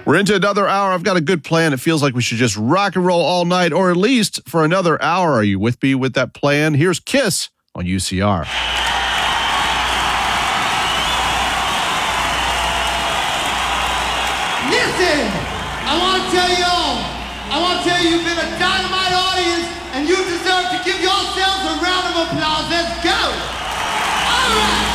We're into another hour. I've got a good plan. It feels like we should just rock and roll all night, or at least for another hour. Are you with me with that plan? Here's Kiss on UCR. Listen, I want to tell you you've been a dynamite audience, and you deserve to give yourselves a round of applause. Let's go. All right.